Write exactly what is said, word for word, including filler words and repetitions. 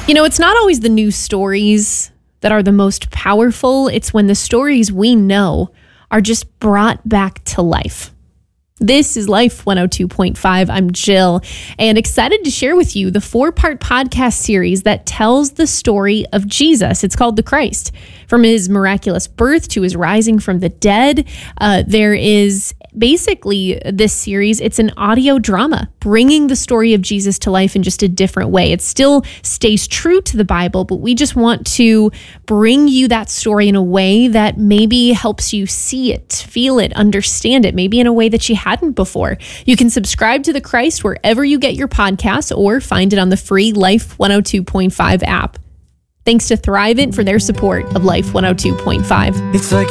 You know, it's not always the news stories that are the most powerful. It's when the stories we know are just brought back to life. This is Life one oh two point five. I'm Jill, and excited to share with you the four-part podcast series that tells the story of Jesus. It's called The Christ. From his miraculous birth to his rising from the dead, uh, there is basically this series. It's an audio drama bringing the story of Jesus to life in just a different way. It still stays true to the Bible, but we just want to bring you that story in a way that maybe helps you see it, feel it, understand it, maybe in a way that you hadn't before. You can subscribe to The Christ wherever you get your podcasts or find it on the free Life one oh two point five app. Thanks to Thrivent for their support of Life one oh two point five. It's like